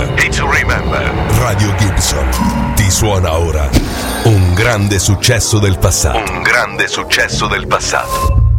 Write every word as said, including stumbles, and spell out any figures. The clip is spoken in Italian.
E to remember. Radio Gibson ti suona ora un grande successo del passato. Un grande successo del passato.